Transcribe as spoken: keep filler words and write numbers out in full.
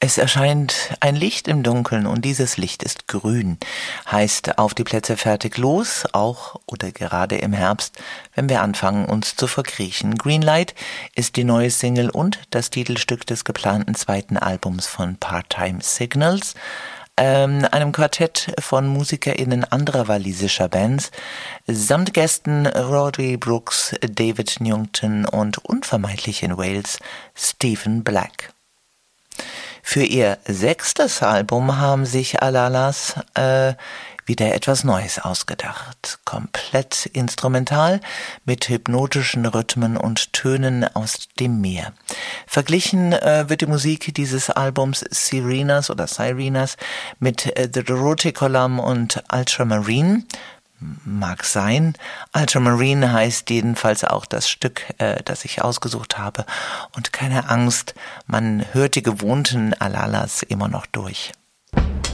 Es erscheint ein Licht im Dunkeln und dieses Licht ist grün. Heißt auf die Plätze fertig los, auch oder gerade im Herbst, wenn wir anfangen uns zu verkriechen. Greenlight ist die neue Single und das Titelstück des geplanten zweiten Albums von Part-Time Signals, ähm, einem Quartett von MusikerInnen anderer walisischer Bands, samt Gästen Roddy Brooks, David Newington und unvermeidlich in Wales Stephen Black. Für ihr sechstes Album haben sich Alalas äh, wieder etwas Neues ausgedacht. Komplett instrumental mit hypnotischen Rhythmen und Tönen aus dem Meer. Verglichen äh, wird die Musik dieses Albums Sirenas oder Sirenas mit äh, The Dorothea Column und Ultramarine. Mag sein. Ultramarine heißt jedenfalls auch das Stück, äh, das ich ausgesucht habe. Und keine Angst, man hört die gewohnten Alalas immer noch durch.